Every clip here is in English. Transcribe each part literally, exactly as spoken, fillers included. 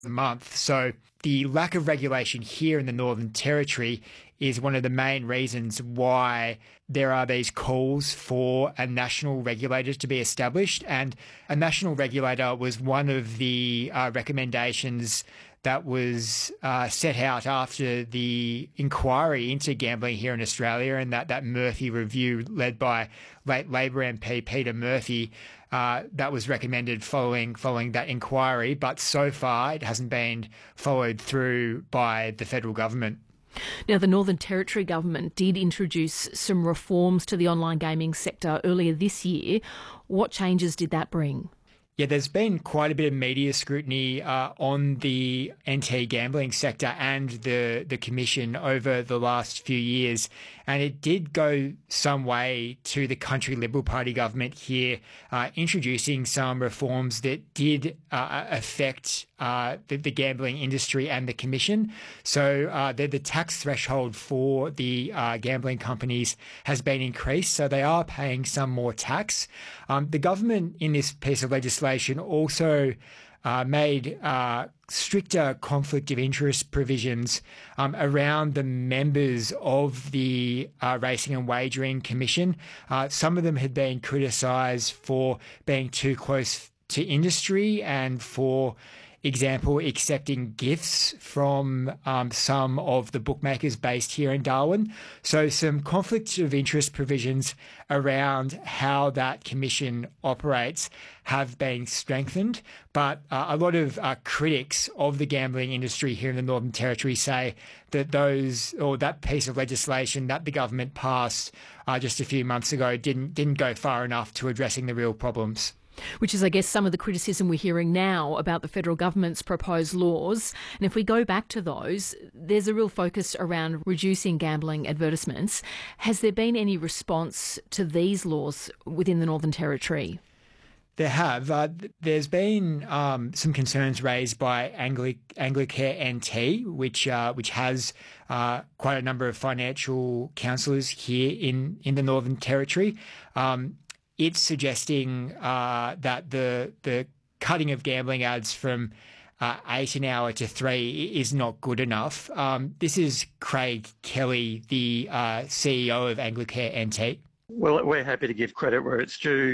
a month. So the lack of regulation here in the Northern Territory is one of the main reasons why there are these calls for a national regulator to be established. And a national regulator was one of the uh, recommendations that was uh, set out after the inquiry into gambling here in Australia, and that, that Murphy review led by late Labor M P Peter Murphy, uh, that was recommended following following that inquiry. But so far, it hasn't been followed through by the federal government. Now, the Northern Territory government did introduce some reforms to the online gaming sector earlier this year. What changes did that bring? Yeah, there's been quite a bit of media scrutiny uh, on the N T gambling sector and the, the Commission over the last few years. And it did go some way to the Country Liberal Party government here, uh, introducing some reforms that did uh, affect uh, the, the gambling industry and the Commission. So uh, the, the tax threshold for the uh, gambling companies has been increased, so they are paying some more tax. Um, the government in this piece of legislation also uh, made uh, stricter conflict of interest provisions um, around the members of the uh, Racing and Wagering Commission. Uh, some of them had been criticised for being too close to industry and for example, accepting gifts from um, some of the bookmakers based here in Darwin. So some conflict of interest provisions around how that commission operates have been strengthened. But uh, a lot of uh, critics of the gambling industry here in the Northern Territory say that those or that piece of legislation that the government passed uh, just a few months ago didn't didn't go far enough to addressing the real problems. Which is, I guess, some of the criticism we're hearing now about the federal government's proposed laws. And if we go back to those, there's a real focus around reducing gambling advertisements. Has there been any response to these laws within the Northern Territory? There have. Uh, there's been um, some concerns raised by Angli- Anglicare N T, which uh, which has uh, quite a number of financial counsellors here in, in the Northern Territory. Um, It's suggesting uh, that the the cutting of gambling ads from uh, eight an hour to three is not good enough. Um, this is Craig Kelly, the uh, C E O of Anglicare N T. Well, we're happy to give credit where it's due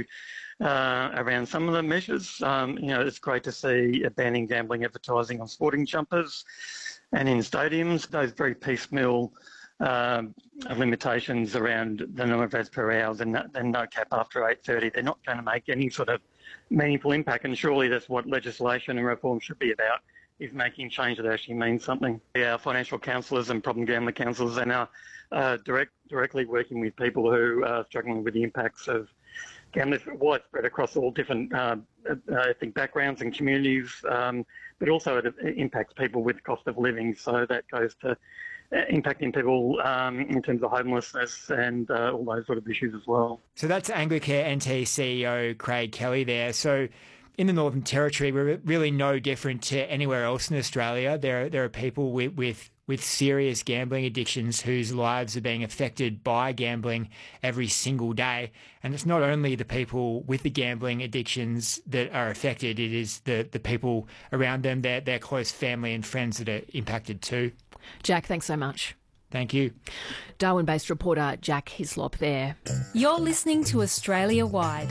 uh, around some of the measures. Um, you know, it's great to see banning gambling advertising on sporting jumpers and in stadiums. Those very piecemeal Um, limitations around the number of ads per hour and, and no cap after eight thirty. They're not going to make any sort of meaningful impact, and surely that's what legislation and reform should be about, is making change that actually means something. Our financial counsellors and problem gambling counsellors are now uh, direct, directly working with people who are struggling with the impacts of gambling widespread across all different uh, uh, ethnic backgrounds and communities, um, but also it impacts people with cost of living, so that goes to impacting people um, in terms of homelessness and uh, all those sort of issues as well. So that's Anglicare N T C E O Craig Kelly there. So in the Northern Territory, we're really no different to anywhere else in Australia. There, there are people with, with, with serious gambling addictions whose lives are being affected by gambling every single day. And it's not only the people with the gambling addictions that are affected, it is the, the people around them, their, their close family and friends that are impacted too. Jack, thanks so much. Thank you. Darwin-based reporter Jack Hislop there. You're listening to Australia Wide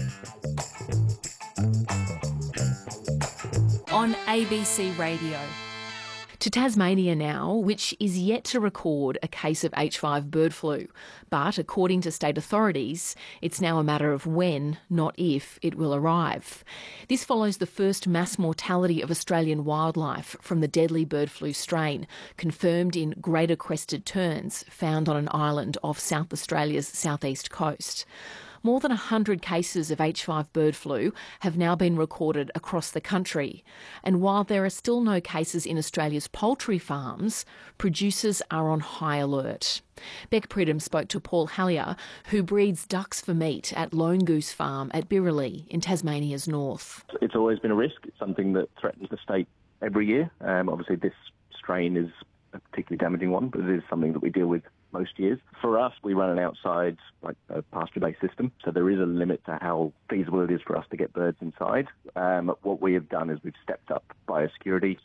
on A B C Radio. To Tasmania now, which is yet to record a case of H five bird flu. But according to state authorities, it's now a matter of when, not if, it will arrive. This follows the first mass mortality of Australian wildlife from the deadly bird flu strain, confirmed in greater crested terns found on an island off South Australia's southeast coast. More than one hundred cases of H five bird flu have now been recorded across the country. And while there are still no cases in Australia's poultry farms, producers are on high alert. Beck Pridham spoke to Paul Hallier, who breeds ducks for meat at Lone Goose Farm at Birraley in Tasmania's north. It's always been a risk. It's something that threatens the state every year. Um, obviously, this strain is a particularly damaging one, but it is something that we deal with most years. For us, we run an outside, like a pasture-based system, so there is a limit to how feasible it is for us to get birds inside. Um, what we have done is we've stepped up biosecurity,